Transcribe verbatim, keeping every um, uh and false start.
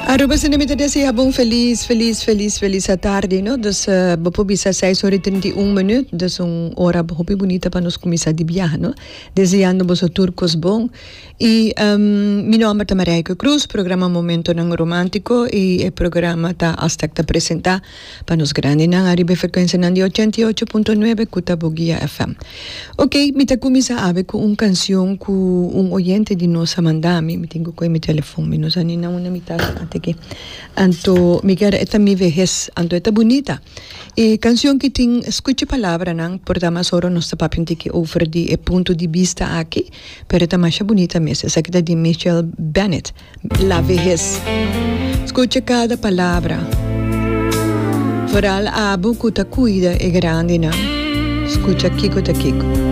Aruba sa namin tada siya bong feliz, feliz, feliz, feliz sa tarde, no? Dus, uh, bapo bisa seis horas e trinta e um minutos, dus um hora bapo bonita para nos começar de viajar, no? Desejando vos o turcos bom. E um, mi nome é Maria Cruz, programa Momento Nang Romântico, e o programa está hasta que apresentar para nos grande nang aribe frequência nang de oitenta e oito ponto nove Cutabuguia F M. Ok, mi ta começar a ver com uma canção com um oyente de nossa mandami, mi tenho com meu telefone, mi nos anina una mitad até que anto mi quer esta mi vejez, anto esta bonita. E canção que tem escute palavra nang por damas oro nos papin que over de ponto de vista aqui, pero esta mais bonita mesmo, essa que de Michelle Bennett, La Vejez. Escute cada palavra. Vooral abo kuta cuida e grande nang. Escucha Kiko ta Kiko.